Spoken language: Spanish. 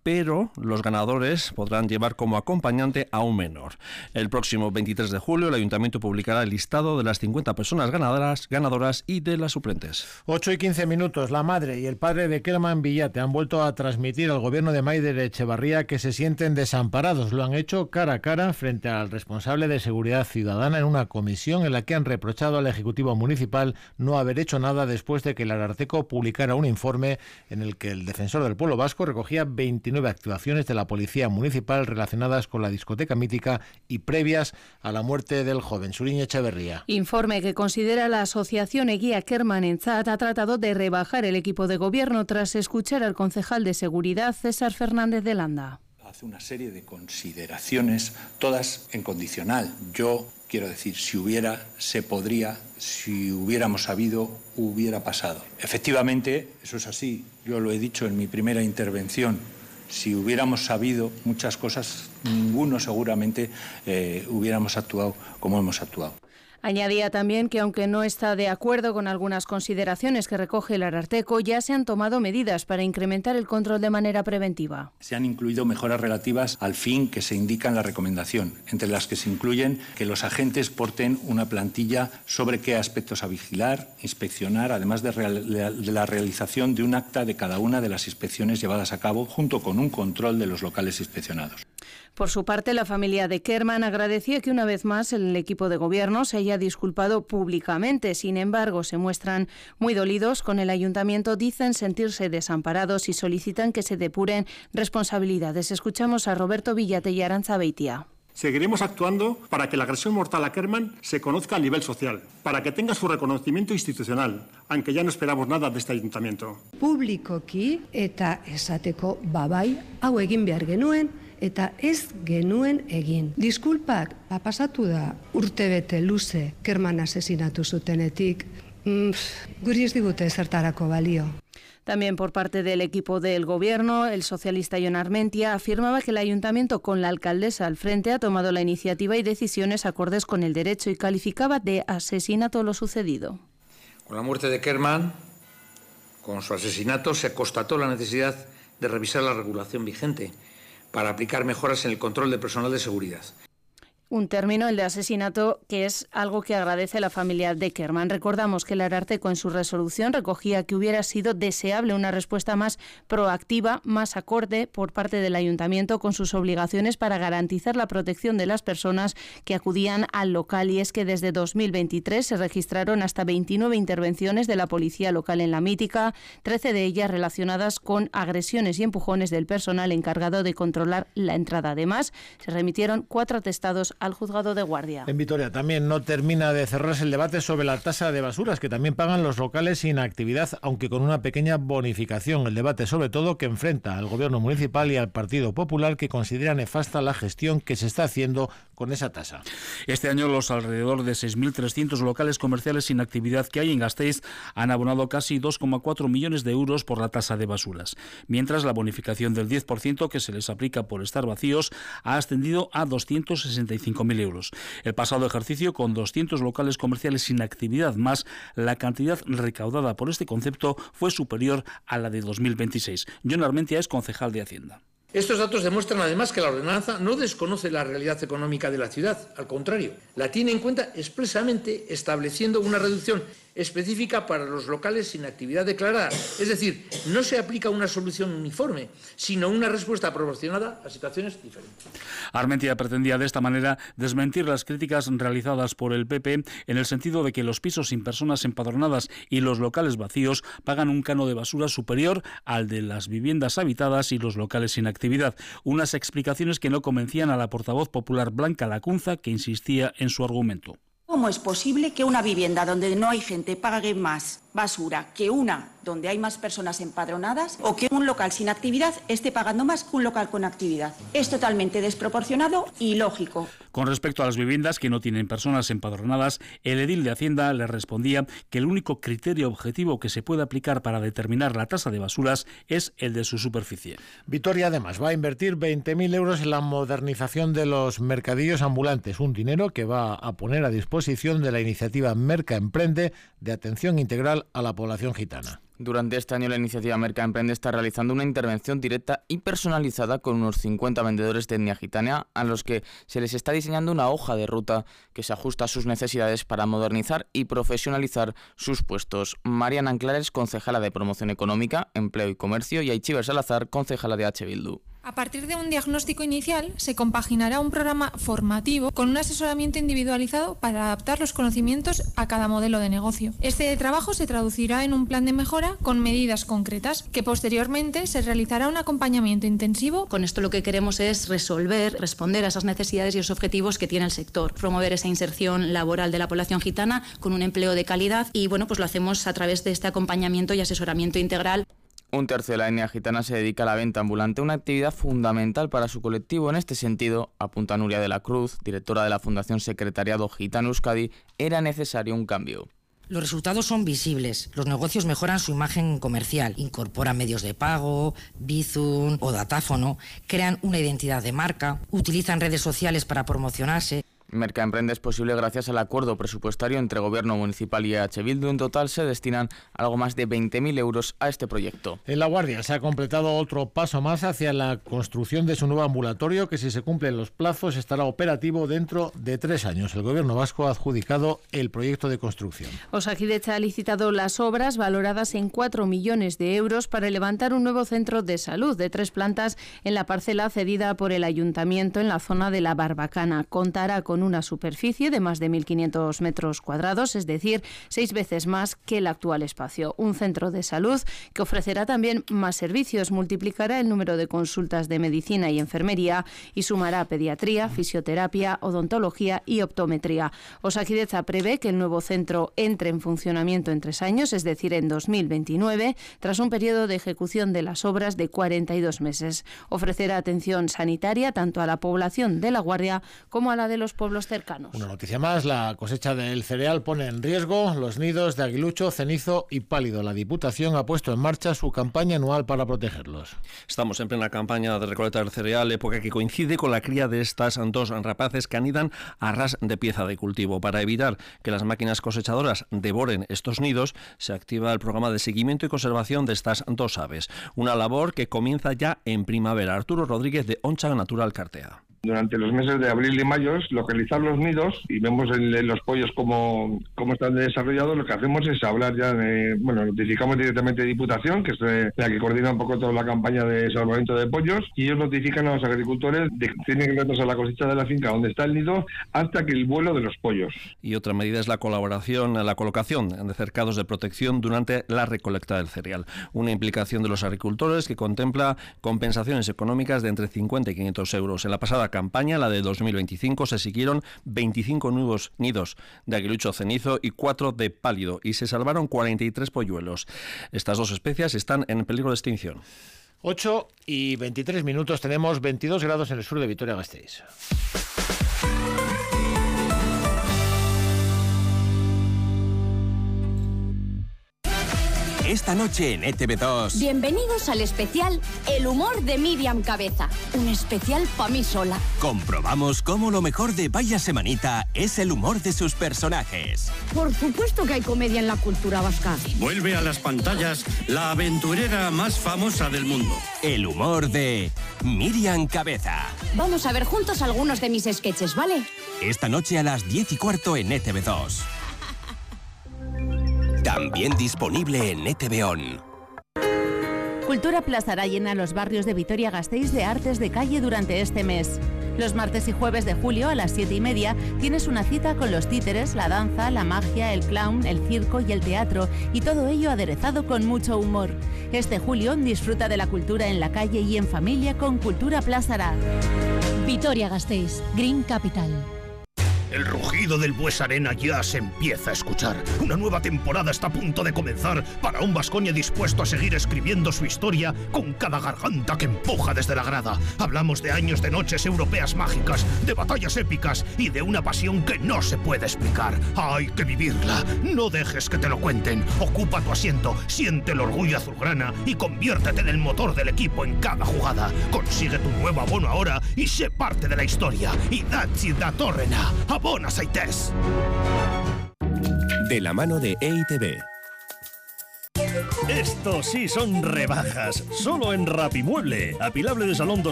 pero los ganadores podrán llevar como acompañante a un menor. El próximo 23 de julio el Ayuntamiento publicará el listado de las 50 personas ganadoras y de las suplentes. 8:15. La madre y el padre de Kerman Villate han vuelto a transmitir al gobierno de Maider Echevarría que se sienten desamparados. Lo han hecho cara a cara frente al responsable de Seguridad Ciudadana en una comisión en la que han reprochado al Ejecutivo Municipal no haber hecho nada después de que el Ararteko publicara un informe en el que el Defensor del Pueblo Vasco recogía 29 actuaciones de la Policía Municipal relacionadas con la discoteca mítica y previas a la muerte del joven. Suriñe Echeverría. Informe que considera la asociación Eguía Kerman Entzat ha tratado de rebajar el equipo de gobierno tras escuchar al concejal de Seguridad César Fernández de Landa. Hace una serie de consideraciones, todas en condicional. Yo quiero decir, si hubiera, se podría, si hubiéramos sabido, hubiera pasado. Efectivamente, eso es así. Yo lo he dicho en mi primera intervención. Si hubiéramos sabido muchas cosas, ninguno seguramente hubiéramos actuado como hemos actuado. Añadía también que aunque no está de acuerdo con algunas consideraciones que recoge el Ararteko, ya se han tomado medidas para incrementar el control de manera preventiva. Se han incluido mejoras relativas al fin que se indica en la recomendación, entre las que se incluyen que los agentes porten una plantilla sobre qué aspectos a vigilar, inspeccionar, además de la realización de un acta de cada una de las inspecciones llevadas a cabo, junto con un control de los locales inspeccionados. Por su parte, la familia de Kerman agradecía que una vez más el equipo de gobierno se haya disculpado públicamente. Sin embargo, se muestran muy dolidos con el ayuntamiento, dicen sentirse desamparados y solicitan que se depuren responsabilidades. Escuchamos a Roberto Villate y Arantza Beitia. Seguiremos actuando para que la agresión mortal a Kerman se conozca a nivel social, para que tenga su reconocimiento institucional, aunque ya no esperamos nada de este ayuntamiento. Publikoki eta esateko babai hau egin behar genuen eta ez genuen egin. Diskulpak, pasatu da urtebete luze Kerman asesinatu zutenetik, guri ez digute zertarako balio. También por parte del equipo del gobierno, el socialista Jon Armentia afirmaba que el ayuntamiento con la alcaldesa al frente ha tomado la iniciativa y decisiones acordes con el derecho y calificaba de asesinato lo sucedido. Con la muerte de Kerman, con su asesinato, se constató la necesidad de revisar la regulación vigente para aplicar mejoras en el control del personal de seguridad. Un término, el de asesinato, que es algo que agradece la familia de Kerman. Recordamos que el Ararteko en su resolución recogía que hubiera sido deseable una respuesta más proactiva, más acorde por parte del ayuntamiento con sus obligaciones para garantizar la protección de las personas que acudían al local. Y es que desde 2023 se registraron hasta 29 intervenciones de la policía local en la mítica, 13 de ellas relacionadas con agresiones y empujones del personal encargado de controlar la entrada. Además, se remitieron 4 atestados al juzgado de guardia. En Vitoria también no termina de cerrarse el debate sobre la tasa de basuras que también pagan los locales sin actividad, aunque con una pequeña bonificación. El debate sobre todo que enfrenta al gobierno municipal y al Partido Popular, que considera nefasta la gestión que se está haciendo con esa tasa. Este año los alrededor de 6.300 locales comerciales sin actividad que hay en Gasteiz han abonado casi 2,4 millones de euros por la tasa de basuras, mientras la bonificación del 10% que se les aplica por estar vacíos ha ascendido a 265.000 euros. El pasado ejercicio, con 200 locales comerciales sin actividad más, la cantidad recaudada por este concepto fue superior a la de 2026. Jon Armentia es concejal de Hacienda. Estos datos demuestran además que la ordenanza no desconoce la realidad económica de la ciudad, al contrario, la tiene en cuenta expresamente estableciendo una reducción específica para los locales sin actividad declarada. Es decir, no se aplica una solución uniforme, sino una respuesta proporcionada a situaciones diferentes. Armentia pretendía de esta manera desmentir las críticas realizadas por el PP en el sentido de que los pisos sin personas empadronadas y los locales vacíos pagan un canon de basura superior al de las viviendas habitadas y los locales sin actividad. Unas explicaciones que no convencían a la portavoz popular Blanca Lacunza, que insistía en su argumento. ¿Cómo es posible que una vivienda donde no hay gente pague más basura que una donde hay más personas empadronadas, o que un local sin actividad esté pagando más que un local con actividad? Es totalmente desproporcionado y lógico. Con respecto a las viviendas que no tienen personas empadronadas, el edil de Hacienda le respondía que el único criterio objetivo que se puede aplicar para determinar la tasa de basuras es el de su superficie. Vitoria además va a invertir 20.000 euros en la modernización de los mercadillos ambulantes, un dinero que va a poner a disposición de la iniciativa Merca Emprende de atención integral a la población gitana. Durante este año la iniciativa Mercaemprende está realizando una intervención directa y personalizada con unos 50 vendedores de etnia gitana a los que se les está diseñando una hoja de ruta que se ajusta a sus necesidades para modernizar y profesionalizar sus puestos. Mariana Anclares, concejala de Promoción Económica, Empleo y Comercio, y Aichiber Salazar, concejala de H. Bildu. A partir de un diagnóstico inicial, se compaginará un programa formativo con un asesoramiento individualizado para adaptar los conocimientos a cada modelo de negocio. Este trabajo se traducirá en un plan de mejora con medidas concretas, que posteriormente se realizará un acompañamiento intensivo. Con esto lo que queremos es responder a esas necesidades y esos objetivos que tiene el sector, promover esa inserción laboral de la población gitana con un empleo de calidad y bueno, pues lo hacemos a través de este acompañamiento y asesoramiento integral. Un tercio de la etnia gitana se dedica a la venta ambulante, una actividad fundamental para su colectivo. En este sentido, apunta Nuria de la Cruz, directora de la Fundación Secretariado Gitano Euskadi, era necesario un cambio. Los resultados son visibles. Los negocios mejoran su imagen comercial, incorporan medios de pago, Bizum o datáfono, crean una identidad de marca, utilizan redes sociales para promocionarse. Mercaemprende es posible gracias al acuerdo presupuestario entre Gobierno Municipal y EH Bildu. En total se destinan algo más de 20.000 euros a este proyecto. En La Guardia se ha completado otro paso más hacia la construcción de su nuevo ambulatorio que, si se cumplen los plazos, estará operativo dentro de 3 años. El Gobierno vasco ha adjudicado el proyecto de construcción. Osakidetza ha licitado las obras valoradas en 4 millones de euros para levantar un nuevo centro de salud de 3 plantas en la parcela cedida por el Ayuntamiento en la zona de La Barbacana. Contará con una superficie de más de 1.500 metros cuadrados, es decir, 6 veces más que el actual espacio. Un centro de salud que ofrecerá también más servicios, multiplicará el número de consultas de medicina y enfermería y sumará pediatría, fisioterapia, odontología y optometría. Osakidetza prevé que el nuevo centro entre en funcionamiento en 3 años, es decir, en 2029, tras un periodo de ejecución de las obras de 42 meses. Ofrecerá atención sanitaria tanto a la población de La Guardia como a la de los pueblos cercanos. Una noticia más: la cosecha del cereal pone en riesgo los nidos de aguilucho, cenizo y pálido. La Diputación ha puesto en marcha su campaña anual para protegerlos. Estamos en plena campaña de recolecta del cereal, época que coincide con la cría de estas 2 rapaces que anidan a ras de pieza de cultivo. Para evitar que las máquinas cosechadoras devoren estos nidos, se activa el programa de seguimiento y conservación de estas 2 aves. Una labor que comienza ya en primavera. Arturo Rodríguez, de Oncha Natural Cartea. Durante los meses de abril y mayo, localizar los nidos y vemos en los pollos cómo están desarrollados. Lo que hacemos es hablar ya notificamos directamente a Diputación, que es la que coordina un poco toda la campaña de salvamento de pollos, y ellos notifican a los agricultores de que tienen que retrasar la cosecha de la finca donde está el nido hasta que el vuelo de los pollos. Y otra medida es la colaboración, la colocación de cercados de protección durante la recolecta del cereal. Una implicación de los agricultores que contempla compensaciones económicas de entre 50 y 500 euros. En la pasada campaña, la de 2025, se siguieron 25 nuevos nidos de aguilucho cenizo y 4 de pálido, y se salvaron 43 polluelos. Estas 2 especies están en peligro de extinción. 8:23, tenemos 22 grados en el sur de Vitoria-Gasteiz. Esta noche en ETV2. Bienvenidos al especial El humor de Miriam Cabeza. Un especial pa' mí sola. Comprobamos cómo lo mejor de Vaya Semanita es el humor de sus personajes. Por supuesto que hay comedia en la cultura vasca. Vuelve a las pantallas la aventurera más famosa del mundo. El humor de Miriam Cabeza. Vamos a ver juntos algunos de mis sketches, ¿vale? Esta noche a las 10:15 en ETV2. También disponible en ETV On. Cultura Plazará llena los barrios de Vitoria-Gasteiz de artes de calle durante este mes. Los martes y jueves de julio a las 7:30 tienes una cita con los títeres, la danza, la magia, el clown, el circo y el teatro, y todo ello aderezado con mucho humor. Este julio disfruta de la cultura en la calle y en familia con Cultura Plazará. Vitoria-Gasteiz, Green Capital. El rugido del Bues Arena ya se empieza a escuchar. Una nueva temporada está a punto de comenzar para un Baskonia dispuesto a seguir escribiendo su historia con cada garganta que empuja desde la grada. Hablamos de años de noches europeas mágicas, de batallas épicas y de una pasión que no se puede explicar. Hay que vivirla. No dejes que te lo cuenten. Ocupa tu asiento, siente el orgullo azulgrana y conviértete en el motor del equipo en cada jugada. Consigue tu nuevo abono ahora y sé parte de la historia. Idatzi datorrena. Abona zaitez. De la mano de EITB. Esto sí son rebajas, solo en Rapimueble. Apilable de salón